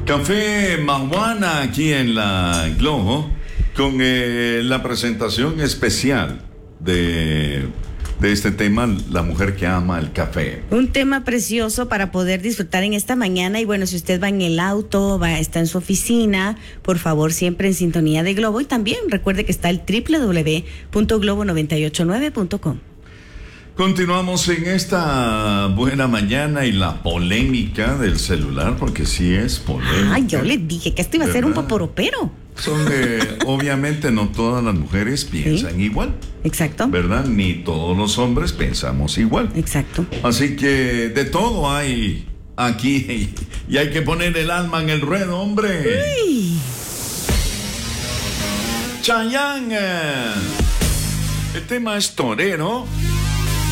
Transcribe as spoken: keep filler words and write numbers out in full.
Café Mahuana aquí en la Globo con eh, la presentación especial de, de este tema, la mujer que ama el café. Un tema precioso para poder disfrutar en esta mañana. Y bueno, si usted va en el auto, va, está en su oficina, por favor, siempre en sintonía de Globo. Y también recuerde que está el doble u doble u doble u punto globo noventa y ocho nueve punto com. Continuamos en esta buena mañana y la polémica del celular, porque sí es polémica. Ay, yo les dije que esto iba a ser un poporopero. Son de, obviamente no todas las mujeres piensan ¿Sí? igual. Exacto. ¿Verdad? Ni todos los hombres pensamos igual. Exacto. Así que de todo hay aquí y hay que poner el alma en el ruedo, hombre. Uy. Chayanne. El tema es torero.